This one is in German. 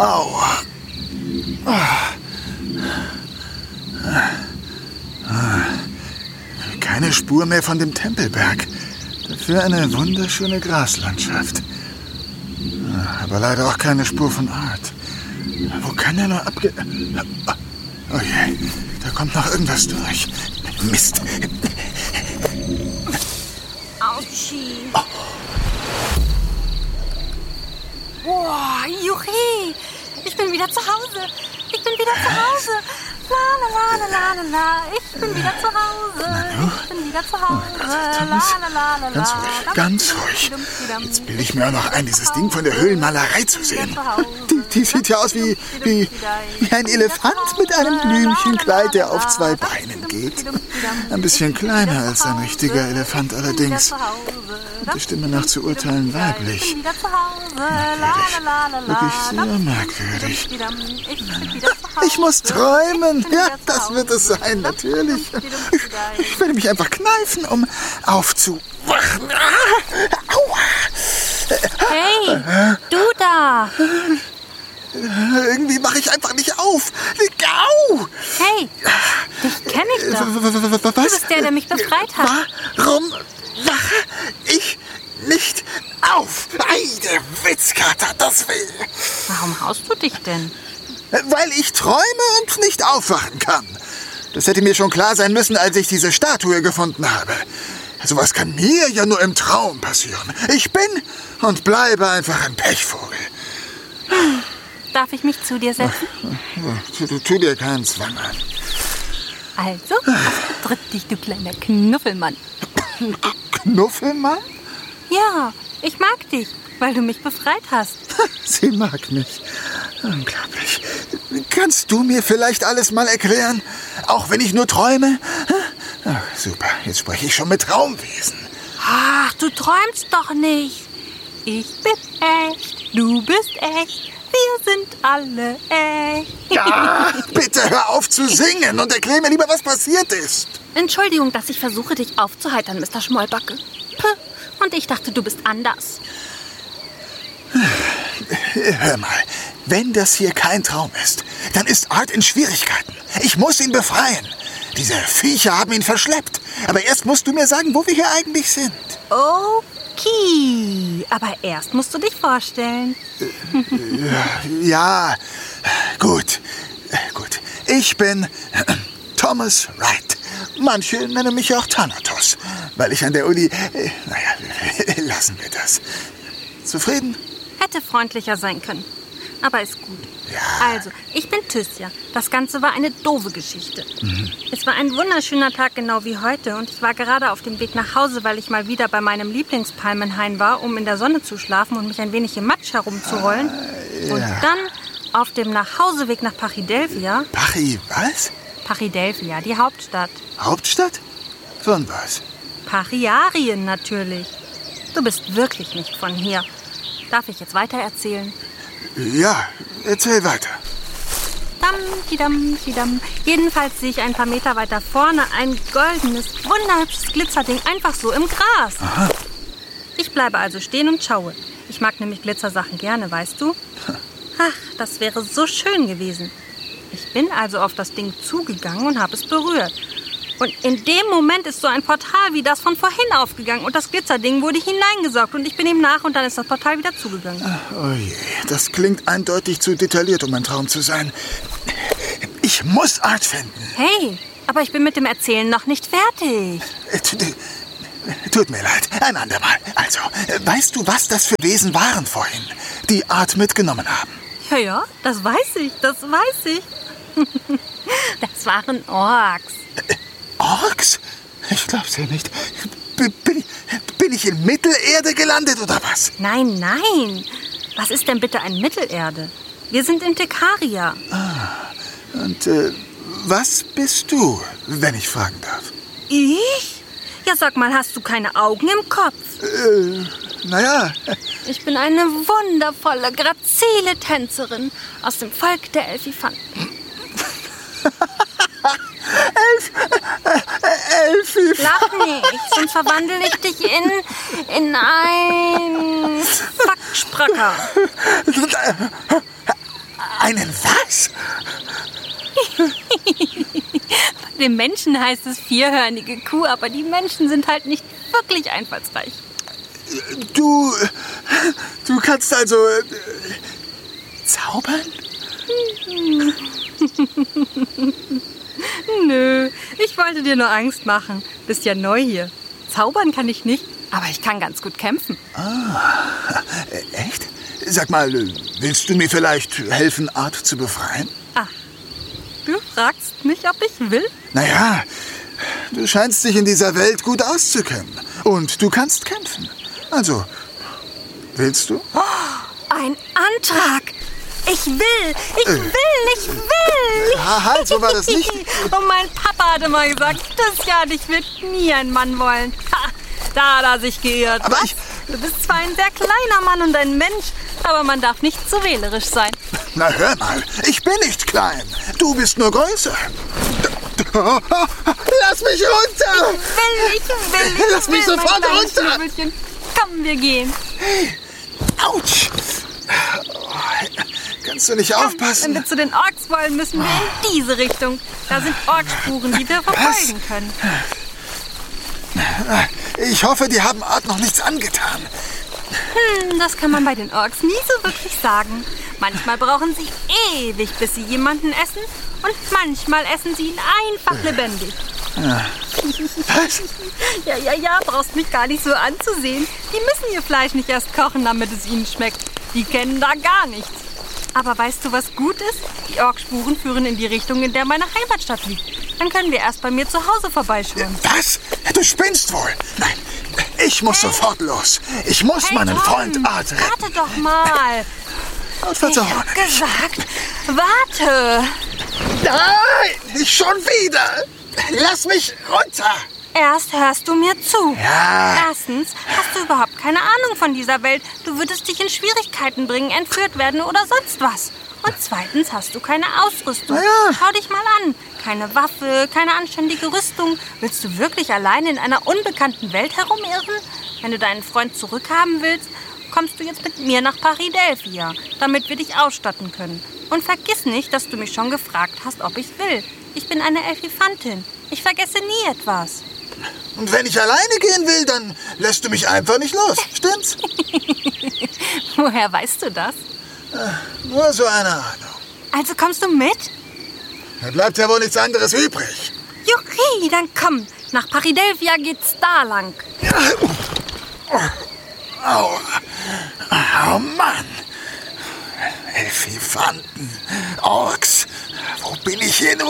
Au. Keine Spur mehr von dem Tempelberg. Dafür eine wunderschöne Graslandschaft. Aber leider auch keine Spur von Art. Wo kann er nur Oh je, da kommt noch irgendwas durch. Mist. Autschi. Oh. Boah, juhi. Ich bin wieder zu Hause. Ich bin wieder zu Hause. La, la, la, la, la, la. Ich bin wieder zu Hause. Ich bin wieder zu Hause. Thomas, ganz ruhig. Jetzt bilde ich mir auch noch ein, dieses Ding von der Höhlenmalerei zu sehen. Die sieht ja aus wie ein Elefant mit einem Blümchenkleid, der auf 2 Beinen geht. Ein bisschen kleiner als ein richtiger Elefant allerdings. Und die Stimme nach zu urteilen weiblich. Wirklich sehr merkwürdig. Ich muss träumen. Ja, das wird es sein, natürlich. Ich werde mich einfach kneifen, um aufzuwachen. Hey, du da. Irgendwie mache ich einfach nicht auf. Au! Hey, dich kenne ich doch. Was? Du bist der mich befreit hat. Warum wache ich nicht auf? Ei, der Witzkater, das will. Warum haust du dich denn? Weil ich träume und nicht aufwachen kann. Das hätte mir schon klar sein müssen, als ich diese Statue gefunden habe. Sowas kann mir ja nur im Traum passieren. Ich bin und bleibe einfach ein Pechvogel. Darf ich mich zu dir setzen? Tu dir keinen Zwang an. Also, was betrifft dich, du kleiner Knuffelmann? Knuffelmann? Ja, ich mag dich, weil du mich befreit hast. Sie mag mich. Unglaublich. Kannst du mir vielleicht alles mal erklären? Auch wenn ich nur träume? Ach, super, jetzt spreche ich schon mit Traumwesen. Ach, du träumst doch nicht. Ich bin echt, du bist echt, wir sind alle echt. Ja, bitte hör auf zu singen und erklär mir lieber, was passiert ist. Entschuldigung, dass ich versuche, dich aufzuheitern, Mr. Schmollbacke. Und ich dachte, du bist anders. Hör mal, wenn das hier kein Traum ist, dann ist Art in Schwierigkeiten. Ich muss ihn befreien. Diese Viecher haben ihn verschleppt. Aber erst musst du mir sagen, wo wir hier eigentlich sind. Okay, aber erst musst du dich vorstellen. Ja, gut. Ich bin Thomas Wright. Manche nennen mich auch Thanatos, weil ich an der Uni... lassen wir das. Zufrieden? Hätte freundlicher sein können, aber ist gut. Ja. Also, ich bin Tyssia. Das Ganze war eine doofe Geschichte. Es war ein wunderschöner Tag, genau wie heute. Und ich war gerade auf dem Weg nach Hause, weil ich mal wieder bei meinem Lieblingspalmenhain war, um in der Sonne zu schlafen und mich ein wenig im Matsch herumzurollen. Ja. Und dann auf dem Nachhauseweg nach Pachydelphia. Was? Pachydelphia, die Hauptstadt. Hauptstadt? Von was? Pachyarien natürlich. Du bist wirklich nicht von hier. Darf ich jetzt weiter erzählen? Ja, erzähl weiter. Dam. Jedenfalls sehe ich ein paar Meter weiter vorne ein goldenes, wunderhübsches Glitzerding einfach so im Gras. Aha. Ich bleibe also stehen und schaue. Ich mag nämlich Glitzersachen gerne, weißt du? Ach, das wäre so schön gewesen. Ich bin also auf das Ding zugegangen und habe es berührt. Und in dem Moment ist so ein Portal wie das von vorhin aufgegangen. Und das Glitzerding wurde hineingesaugt. Und ich bin ihm nach und dann ist das Portal wieder zugegangen. Oh je, das klingt eindeutig zu detailliert, um ein Traum zu sein. Ich muss Art finden. Hey, aber ich bin mit dem Erzählen noch nicht fertig. Tut mir leid, ein andermal. Also, weißt du, was das für Wesen waren vorhin, die Art mitgenommen haben? Ja, das weiß ich. Das waren Orks. Orks? Ich glaub's ja nicht. Bin ich in Mittelerde gelandet oder was? Nein. Was ist denn bitte ein Mittelerde? Wir sind in Tekaria. Und was bist du, wenn ich fragen darf? Ich? Ja, sag mal, hast du keine Augen im Kopf? Naja. Ich bin eine wundervolle, grazile Tänzerin aus dem Volk der Elfifanten. Elfi. Lach nicht, sonst verwandle ich dich in ein Fackspracker. Einen was? Bei den Menschen heißt es vierhörnige Kuh, aber die Menschen sind halt nicht wirklich einfallsreich. Du kannst also zaubern? Nö, ich wollte dir nur Angst machen. Bist ja neu hier. Zaubern kann ich nicht, aber ich kann ganz gut kämpfen. Echt? Sag mal, willst du mir vielleicht helfen, Art zu befreien? Ach, du fragst mich, ob ich will? Naja, du scheinst dich in dieser Welt gut auszukennen. Und du kannst kämpfen. Also, willst du? Oh, ein Antrag! Ich will! Halt, so war das nicht. Und mein Papa hatte mal gesagt, Christian, ich will nie einen Mann wollen. Ha, da hat er sich geirrt. Aber Du bist zwar ein sehr kleiner Mann und ein Mensch, aber man darf nicht zu wählerisch sein. Na hör mal, ich bin nicht klein. Du bist nur größer. Lass mich runter! Ich will. Lass mich sofort runter! Komm, wir gehen. Hey, Autsch! Kannst du nicht aufpassen? Wenn wir zu den Orks wollen, müssen wir in diese Richtung. Da sind Orkspuren, die wir verfolgen können. Ich hoffe, die haben Art noch nichts angetan. Das kann man bei den Orks nie so wirklich sagen. Manchmal brauchen sie ewig, bis sie jemanden essen. Und manchmal essen sie ihn einfach lebendig. Was? Ja, brauchst mich gar nicht so anzusehen. Die müssen ihr Fleisch nicht erst kochen, damit es ihnen schmeckt. Die kennen da gar nichts. Aber weißt du, was gut ist? Die Orkspuren führen in die Richtung, in der meine Heimatstadt liegt. Dann können wir erst bei mir zu Hause vorbeischauen. Was? Du spinnst wohl. Nein, ich muss sofort los. Ich muss meinen Tom, Freund Art retten. Warte doch mal. Ich hab gesagt, warte. Nein, nicht schon wieder. Lass mich runter. Erst hörst du mir zu. Ja. Erstens hast du überhaupt keine Ahnung von dieser Welt. Du würdest dich in Schwierigkeiten bringen, entführt werden oder sonst was. Und zweitens hast du keine Ausrüstung. Ja. Schau dich mal an. Keine Waffe, keine anständige Rüstung. Willst du wirklich allein in einer unbekannten Welt herumirren? Wenn du deinen Freund zurückhaben willst, kommst du jetzt mit mir nach Paridelphia, damit wir dich ausstatten können. Und vergiss nicht, dass du mich schon gefragt hast, ob ich will. Ich bin eine Elfifantin. Ich vergesse nie etwas. Und wenn ich alleine gehen will, dann lässt du mich einfach nicht los. Stimmt's? Woher weißt du das? Nur so eine Ahnung. Also kommst du mit? Da bleibt ja wohl nichts anderes übrig. Juchi, dann komm. Nach Paridelphia geht's da lang. Oh Mann. Elfifanten, Orks, wo bin ich hier nur